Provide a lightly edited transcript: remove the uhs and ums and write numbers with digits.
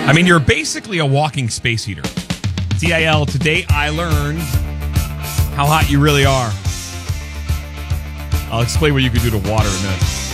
I mean, you're basically a walking space heater. TIL, today I learned how hot you really are. I'll explain what you can do to water in a minute.